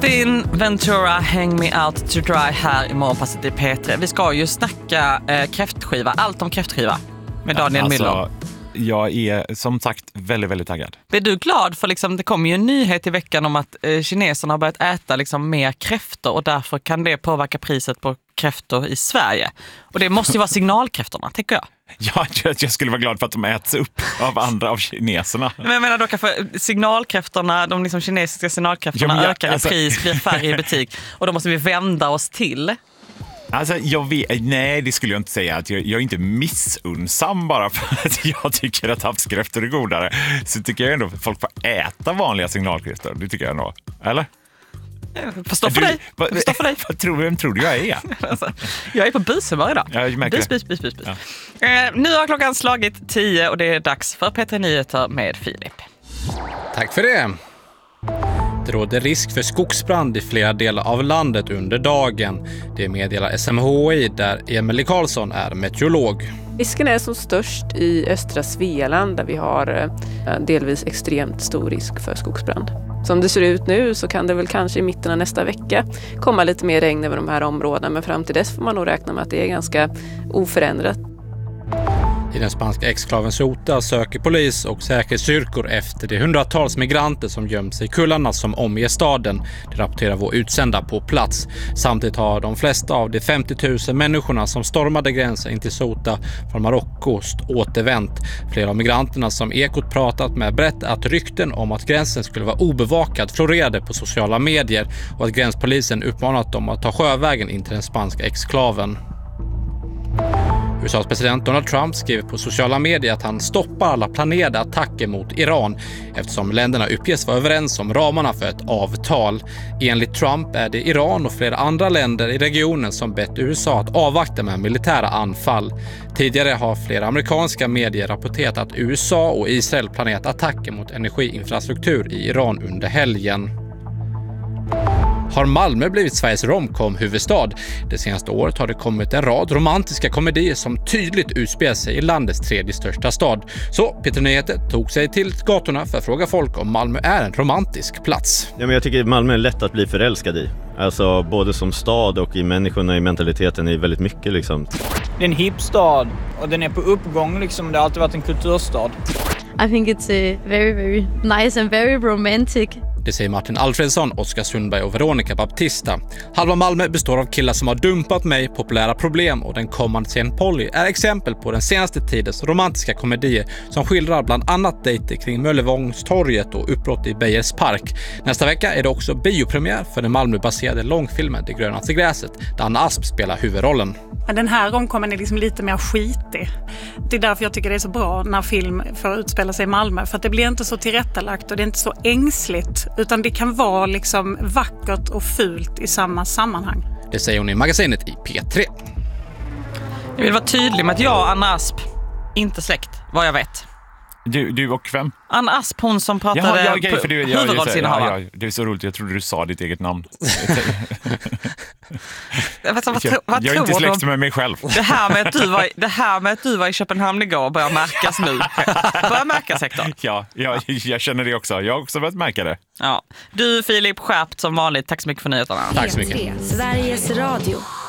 Martin Ventura, Hang Me Out To Dry här i Morgonpasset i P3. Vi ska ju snacka kräftskiva, allt om kräftskiva med Daniel Müller. Jag är som sagt väldigt, väldigt taggad. Är du glad för liksom, det kom ju en nyhet i veckan om att kineserna har börjat äta liksom mer kräftor och därför kan det påverka priset på kräftor i Sverige. Och det måste ju vara signalkräftorna, tycker jag. Ja, jag skulle vara glad för att de äts upp av kineserna. Men jag menar då kanske signalkräftorna, de liksom kinesiska signalkräftorna ökar i pris, blir färre i butik och då måste vi vända oss till. Alltså, nej, det skulle jag inte säga. Att jag är inte missunnsam bara för att jag tycker att havskräftor är godare. Så tycker jag ändå att folk får äta vanliga signalkräftor. Det tycker jag ändå. Eller? Förstår för dig. Vem tror du jag är? Alltså, jag är på bushumör idag. Jag märker bus. Ja. Nu har klockan slagit 10 och det är dags för P3 Nyheter med Filip. Tack för det. Det råder risk för skogsbrand i flera delar av landet under dagen. Det meddelar SMHI där Emily Karlsson är meteorolog. Risken är som störst i östra Svealand där vi har delvis extremt stor risk för skogsbrand. Som det ser ut nu så kan det väl kanske i mitten av nästa vecka komma lite mer regn över de här områdena. Men fram till dess får man nog räkna med att det är ganska oförändrat. I den spanska exklaven Ceuta söker polis och säkerhetsstyrkor efter de hundratals migranter som gömt sig i kullarna som omger staden. Det rapporterar vår utsända på plats. Samtidigt har de flesta av de 50 000 människorna som stormade gränsen in till Ceuta från Marocko återvänt. Flera av migranterna som Ekot pratat med berättar att rykten om att gränsen skulle vara obevakad florerade på sociala medier och att gränspolisen uppmanat dem att ta sjövägen in till den spanska exklaven. USAs president Donald Trump skriver på sociala medier att han stoppar alla planerade attacker mot Iran eftersom länderna uppges vara överens om ramarna för ett avtal. Enligt Trump är det Iran och flera andra länder i regionen som bett USA att avvakta med militära anfall. Tidigare har flera amerikanska medier rapporterat att USA och Israel planerat attacker mot energiinfrastruktur i Iran under helgen. Har Malmö blivit Sveriges romcom-huvudstad? Det senaste året har det kommit en rad romantiska komedier som tydligt utspelar sig i landets tredje största stad. Så P3 Nyheter tog sig till gatorna för att fråga folk om Malmö är en romantisk plats. Ja, men jag tycker Malmö är lätt att bli förälskad i. Alltså både som stad och i människorna, i mentaliteten är väldigt mycket liksom. Det är en hip stad och den är på uppgång liksom. Det har alltid varit en kulturstad. I think it's very, very nice and very romantic. Det säger Martin Alfredsson, Oskar Sundberg och Veronica Baptista. Halva Malmö består av killar som har dumpat mig, populära problem och den kommande scen Polly är exempel på den senaste tidens romantiska komedier som skildrar bland annat dejter kring Möllevångstorget och uppbrott i Bejers park. Nästa vecka är det också biopremiär för den Malmö-baserade långfilmen Det grönaste gräset där Anna Asp spelar huvudrollen. Men den här romcomen är liksom lite mer skitig. Det är därför jag tycker det är så bra när film får utspela sig i Malmö. För att det blir inte så tillrättalagt och det är inte så ängsligt. Utan det kan vara liksom vackert och fult i samma sammanhang. Det säger hon i magasinet i P3. Jag vill vara tydlig med att jag och Anna Asp inte släkt, vad jag vet. Du och vem? Anna Asp, hon som pratade huvudrollsinnehavare. Ja, det är så roligt, jag trodde du sa ditt eget namn. Vad jag är inte släkt med mig själv. Det här med att du var i Köpenhamn igår börjar märkas nu. Börjar märkas, Hector. Ja, jag känner det också. Jag har också börjat märka det. Ja. Du, Filip, skärpt som vanligt. Tack så mycket för nyheterna. Tack så mycket. Sveriges Radio.